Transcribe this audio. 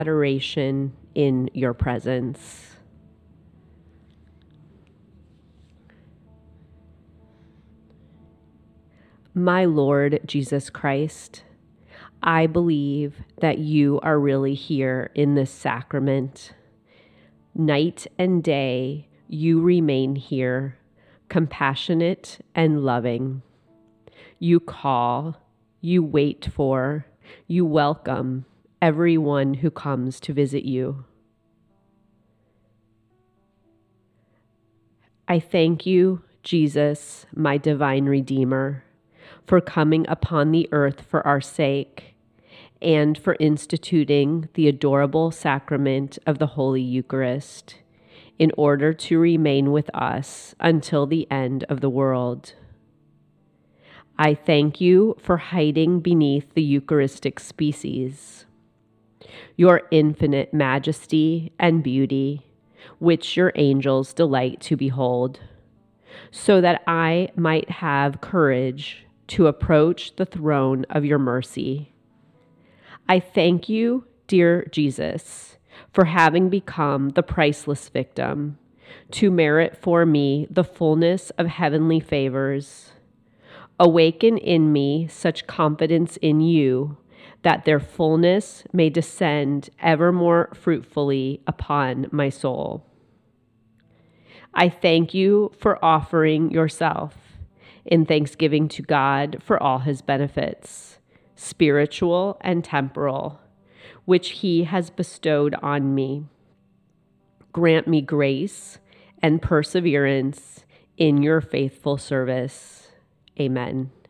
adoration in your presence. My Lord Jesus Christ, I believe that you are really here in this sacrament. Night and day, you remain here, compassionate and loving. You call, you wait for, you welcome everyone who comes to visit you. I thank you, Jesus, my divine Redeemer, for coming upon the earth for our sake and for instituting the adorable sacrament of the Holy Eucharist in order to remain with us until the end of the world. I thank you for hiding beneath the Eucharistic species, your infinite majesty and beauty, which your angels delight to behold, so that I might have courage to approach the throne of your mercy. I thank you, dear Jesus, for having become the priceless victim to merit for me the fullness of heavenly favors. Awaken in me such confidence in you that their fullness may descend ever more fruitfully upon my soul. I thank you for offering yourself in thanksgiving to God for all his benefits, spiritual and temporal, which he has bestowed on me. Grant me grace and perseverance in your faithful service. Amen.